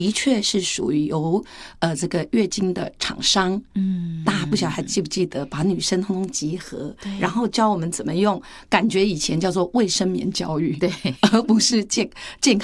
的确是属于由这个月经的厂商，大家不晓得还记不记得把女生通通集合，然后教我们怎么用，感觉以前叫做卫生棉教育， 对， 而不是健康